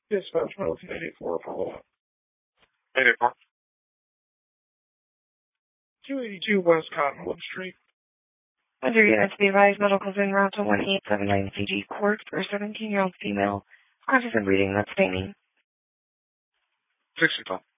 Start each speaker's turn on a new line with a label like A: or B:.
A: Dispatch Middle 284 follow-up.
B: 884.
A: 282 West Cottonwood Street.
C: Under units, be advised, medicals en route to 1879 CG Court for a 17-year-old female. Conscious of breathing, not staining.
B: 60 ton.